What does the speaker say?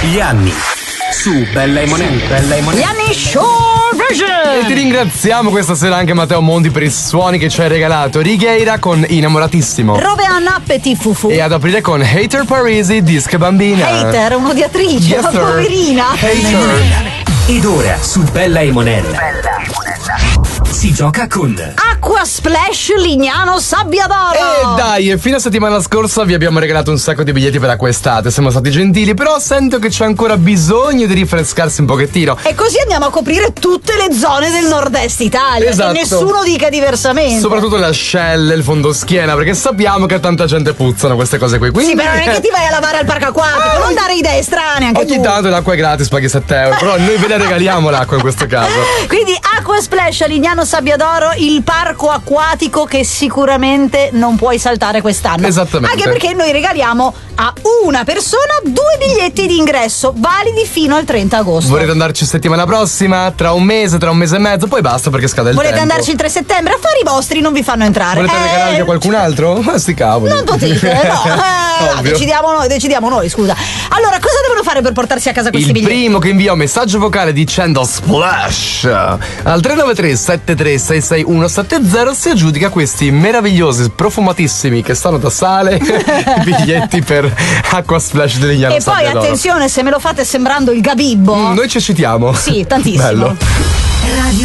Gli anni su Bella e Monella. Gli anni show version. E ti ringraziamo questa sera anche Matteo Monti per i suoni che ci hai regalato. Righeira con Innamoratissimo. Roveanna Petit Fufu. E ad aprire con Hater Parisi, Disco Bambina. Hater, un'odiatrice, Yes, ma sir. poverina. Hater. Ed ora su Bella e Monella si gioca con Acqua Splash Lignano Sabbia d'Oro. E dai, e fino a settimana scorsa vi abbiamo regalato un sacco di biglietti per acquestate. Siamo stati gentili, però sento che c'è ancora bisogno di rinfrescarsi un pochettino. E così andiamo a coprire tutte le zone del nord-est Italia. Esatto. E nessuno dica diversamente. Soprattutto le ascelle, il fondoschiena, perché sappiamo che a tanta gente puzzano queste cose qui. Quindi, Sì, però non è che ti vai a lavare al parco acquatico, non dare idee strane anche ogni tu. tanto l'acqua è gratis, paghi 7 euro. Però noi ve la regaliamo l'acqua in questo caso. Quindi Acqua Splash a Lignano Sabbia d'Oro, il parco acquatico che sicuramente non puoi saltare quest'anno. Esattamente. Anche perché noi regaliamo a una persona 2 biglietti di ingresso validi fino al 30 agosto. Volete andarci settimana prossima? Tra un mese e mezzo? Poi basta perché scade il Volete tempo. andarci il 3 settembre? Affari vostri non vi fanno entrare. Volete regalarvi a qualcun altro? Ma sti cavoli. Non potete, no. Ovvio. Decidiamo noi, scusa. Allora, cosa devono fare per portarsi a casa questi Il biglietti? primo che invia un messaggio vocale dicendo Splash al 393 7366170 si aggiudica questi meravigliosi, profumatissimi che stanno da sale biglietti per Acqua Splash di Lignano E poi Sabbia d'Oro. attenzione, se me lo fate sembrando il Gabibbo. Noi ci citiamo. Sì, tantissimo. Bello. Radio